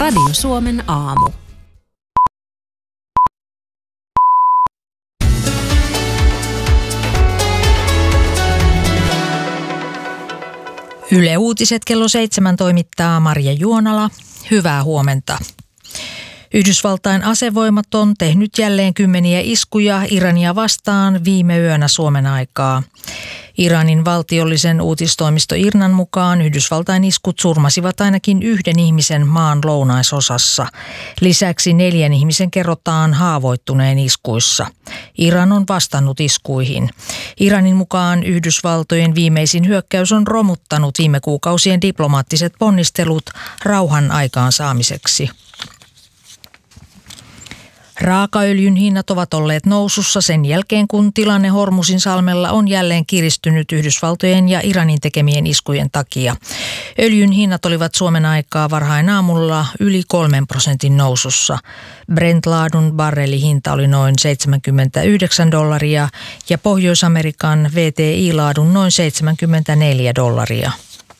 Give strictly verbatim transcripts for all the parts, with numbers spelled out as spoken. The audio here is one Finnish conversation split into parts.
Radio Suomen aamu. Yle Uutiset kello seitsemän toimittaa Marja Juonala. Hyvää huomenta. Yhdysvaltain asevoimat on tehnyt jälleen kymmeniä iskuja Irania vastaan viime yönä Suomen aikaa. Iranin valtiollisen uutistoimisto IRNAn mukaan Yhdysvaltain iskut surmasivat ainakin yhden ihmisen maan lounaisosassa. Lisäksi neljän ihmisen kerrotaan haavoittuneen iskuissa. Iran on vastannut iskuihin. Iranin mukaan Yhdysvaltojen viimeisin hyökkäys on romuttanut viime kuukausien diplomaattiset ponnistelut rauhan aikaansaamiseksi. Raakaöljyn hinnat ovat olleet nousussa sen jälkeen, kun tilanne Hormuzin salmella on jälleen kiristynyt Yhdysvaltojen ja Iranin tekemien iskujen takia. Öljyn hinnat olivat Suomen aikaa varhain aamulla yli kolmen prosentin nousussa. Brent-laadun barrelihinta oli noin seitsemänkymmentäyhdeksän dollaria ja Pohjois-Amerikan V T I-laadun noin seitsemänkymmentäneljä dollaria.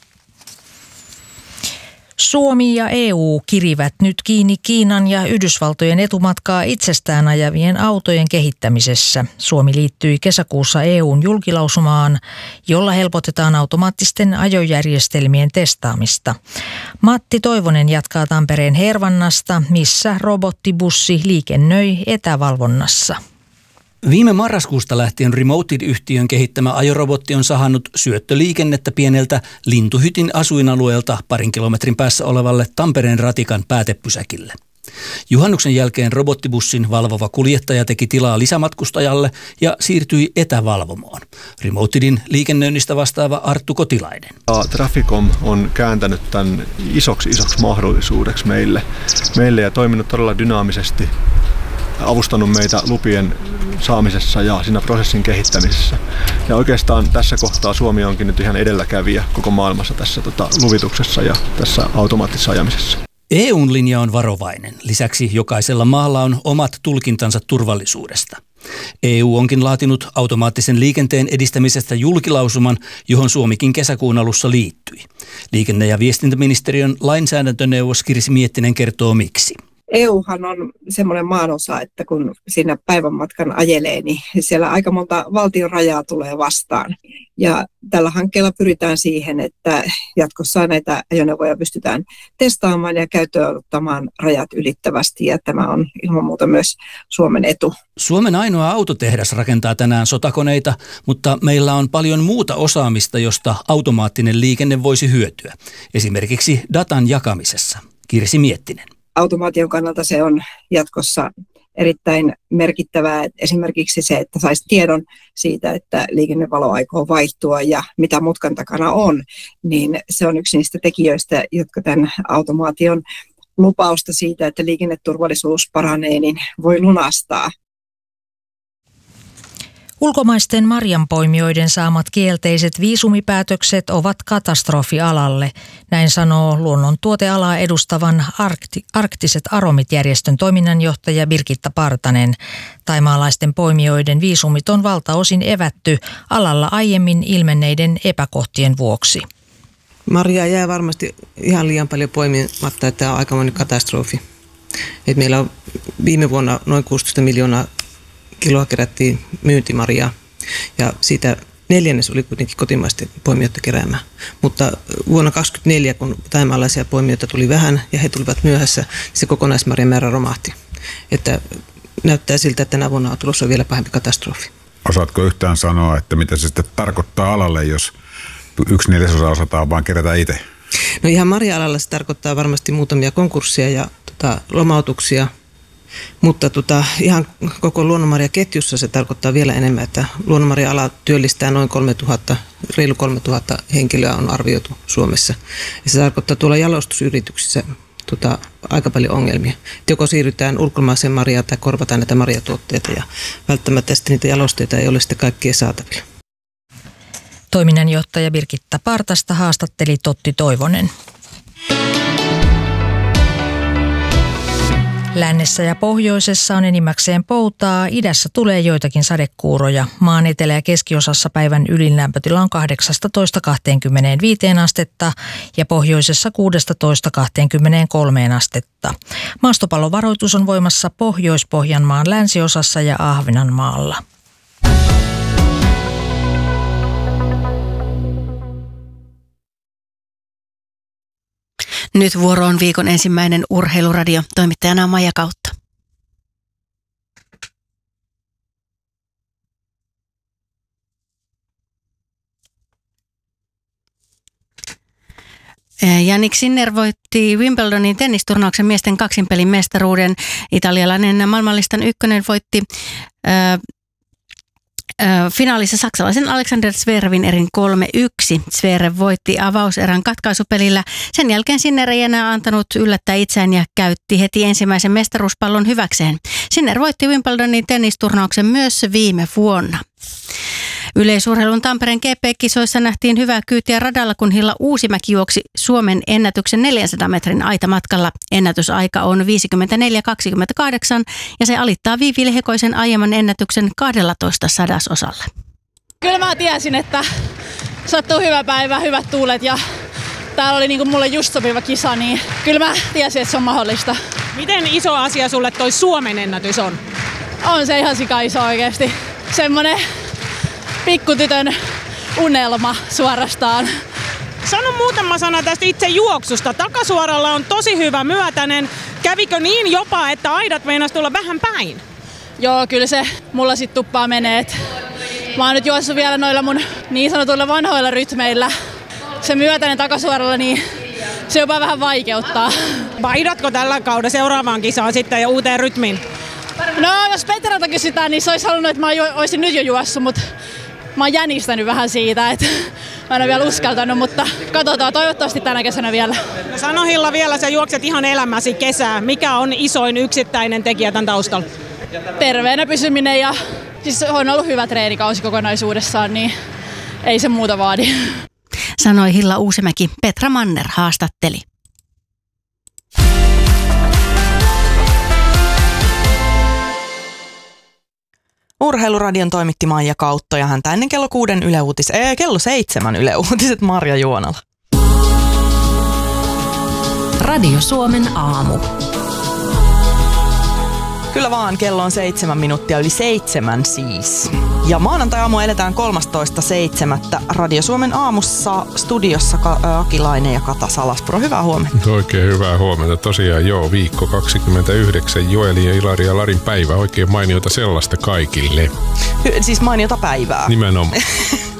Suomi ja E U kirivät nyt kiinni Kiinan ja Yhdysvaltojen etumatkaa itsestään ajavien autojen kehittämisessä. Suomi liittyi kesäkuussa E U:n julkilausumaan, jolla helpotetaan automaattisten ajojärjestelmien testaamista. Matti Toivonen jatkaa Tampereen Hervannasta, missä robottibussi liikennöi etävalvonnassa. Viime marraskuusta lähtien Remoted-yhtiön kehittämä ajorobotti on sahannut syöttöliikennettä pieneltä lintuhytin asuinalueelta parin kilometrin päässä olevalle Tampereen ratikan päätepysäkille. Juhannuksen jälkeen robottibussin valvova kuljettaja teki tilaa lisämatkustajalle ja siirtyi etävalvomoon. Remotedin liikennöinnistä vastaava Arttu Kotilainen. Traficom on kääntänyt tämän isoksi isoksi mahdollisuudeksi meille, meille ja toiminut todella dynaamisesti. Avustanut meitä lupien saamisessa ja siinä prosessin kehittämisessä. Ja oikeastaan tässä kohtaa Suomi onkin nyt ihan edelläkävijä koko maailmassa tässä tota, luvituksessa ja tässä automaattisessa ajamisessa. E U:n linja on varovainen. Lisäksi jokaisella maalla on omat tulkintansa turvallisuudesta. E U onkin laatinut automaattisen liikenteen edistämisestä julkilausuman, johon Suomikin kesäkuun alussa liittyi. Liikenne- ja viestintäministeriön lainsäädäntöneuvos Kirsi Miettinen kertoo miksi. E Uhan on semmoinen maanosa, että kun siinä päivän matkan ajelee, niin siellä aika monta valtion rajaa tulee vastaan. Ja tällä hankkeella pyritään siihen, että jatkossa näitä ajoneuvoja pystytään testaamaan ja käyttöön ottamaan rajat ylittävästi. Ja tämä on ilman muuta myös Suomen etu. Suomen ainoa autotehdas rakentaa tänään sotakoneita, mutta meillä on paljon muuta osaamista, josta automaattinen liikenne voisi hyötyä. Esimerkiksi datan jakamisessa. Kirsi Miettinen. Automaation kannalta se on jatkossa erittäin merkittävää. Esimerkiksi se, että saisi tiedon siitä, että liikennevalo aikoo vaihtua ja mitä mutkan takana on, niin se on yksi niistä tekijöistä, jotka tämän automaation lupausta siitä, että liikenneturvallisuus paranee, niin voi lunastaa. Ulkomaisten marjanpoimijoiden saamat kielteiset viisumipäätökset ovat katastrofi alalle. Näin sanoo luonnontuotealaa edustavan Arkti, Arktiset Aromit-järjestön toiminnanjohtaja Birgitta Partanen. Thaimaalaisten poimijoiden viisumit on valtaosin evätty alalla aiemmin ilmenneiden epäkohtien vuoksi. Marjaa jää varmasti ihan liian paljon poimimatta, että tämä on aikamoinen katastrofi. Et meillä on viime vuonna noin kuusitoista miljoonaa kiloa kerättiin myyntimarjaa ja siitä neljännes oli kuitenkin kotimaisten poimijoiden keräämää. Mutta vuonna kaksituhattakaksikymmentäneljä, kun thaimaalaisia poimijoita tuli vähän ja he tulivat myöhässä, se kokonaismarjan määrä romahti. Että näyttää siltä, että tänä vuonna on tulossa vielä pahempi katastrofi. Osaatko yhtään sanoa, että mitä se sitten tarkoittaa alalle, jos yksi neljäsosa osataan vaan kerätä itse? No ihan marja-alalla se tarkoittaa varmasti muutamia konkursseja ja tota, lomautuksia. Mutta tota, ihan koko luonnonmarjaketjussa se tarkoittaa vielä enemmän, että luonnonmarja-ala työllistää noin kolmetuhatta, reilu kolmetuhatta henkilöä on arvioitu Suomessa. Ja se tarkoittaa tuolla jalostusyrityksissä tota, aika paljon ongelmia. Et joko siirrytään ulkomaiseen marjaan tai korvataan näitä marjatuotteita ja välttämättä sitten niitä jalosteita ei ole sitten kaikkien saatavilla. Toiminnanjohtaja Birgitta Partasta haastatteli Totti Toivonen. Lännessä ja pohjoisessa on enimmäkseen poutaa, idässä tulee joitakin sadekuuroja. Maan etelä- ja keskiosassa päivän ylin lämpötila on kahdeksastatoista kaksikymmentäviisi astetta ja pohjoisessa kuusitoista kaksikymmentäkolme astetta. Maastopallovaroitus on voimassa Pohjois-Pohjanmaan länsiosassa ja Ahvenanmaalla. Nyt vuoro on viikon ensimmäinen urheiluradio. Toimittajana on Maija Kautta. Jannik Sinner voitti Wimbledonin tennisturnauksen miesten kaksinpelin mestaruuden. Italialainen maailmanlistan ykkönen voitti äh, finaalissa saksalaisen Alexander Zverevin erin kolme yksi. Zverev voitti avauserän katkaisupelillä. Sen jälkeen Sinner ei enää antanut yllättää itseään ja käytti heti ensimmäisen mestaruuspallon hyväkseen. Sinner voitti Wimbledonin tennisturnauksen myös viime vuonna. Yleisurheilun Tampereen G P-kisoissa nähtiin hyvää kyytiä radalla, kun Hilla Uusimäki juoksi Suomen ennätyksen neljänsadan metrin aitamatkalla. Ennätysaika on viisikymmentäneljä kaksikymmentäkahdeksan ja se alittaa Viivi Lehekoisen aiemman ennätyksen kaksitoista sadasosalla. Kyllä mä tiesin, että sattuu hyvä päivä, hyvät tuulet ja täällä oli niinku mulle just sopiva kisa, niin kyllä mä tiesin, että se on mahdollista. Miten iso asia sulle toi Suomen ennätys on? On se ihan sika iso oikeesti. Semmonen pikkutytön unelma suorastaan. Sano muutama sana tästä itse juoksusta. Takasuoralla on tosi hyvä myötäinen. Kävikö niin jopa, että aidat meinas tulla vähän päin? Joo, kyllä se mulla sit tuppaa menee. Mä oon nyt juossut vielä noilla mun niin sanotuilla vanhoilla rytmeillä. Se myötäinen takasuoralla, niin se jopa vähän vaikeuttaa. Vaihdatko tällä kaudella seuraavaan kisaan sitten ja uuteen rytmiin? No, jos Petralta kysytään, niin se olisi halunnut, että mä olisin nyt jo juossut, mutta mä oon jänistänyt vähän siitä, että mä en ole vielä uskaltanut, mutta katsotaan toivottavasti tänä kesänä vielä. No sano Hilla vielä, sä juokset ihan elämäsi kesää. Mikä on isoin yksittäinen tekijä tämän taustalla? Terveenä pysyminen ja siis on ollut hyvä treenikausi kokonaisuudessaan, niin ei se muuta vaadi. Sanoi Hilla Uusimäki. Petra Manner haastatteli. Urheiluradion toimitti Maija Kautta ja häntä ennen kello kuuden Yle Uutis, ee, kello seitsemän Yle Uutiset Marja Juonala. Radio Suomen aamu. Kyllä vaan, kello on seitsemän minuuttia yli seitsemän siis. Ja maanantai-aamu eletään kolmastoista seitsemättä Radio Suomen aamussa studiossa Akilainen ja Kata Salaspuro. Hyvää huomenta. Oikein hyvää huomenta. Tosiaan joo, viikko kaksikymmentäyhdeksän Joelin ja Ilari ja Larin päivää. Oikein mainiota sellaista kaikille. Hy- siis mainiota päivää. Nimenomaan.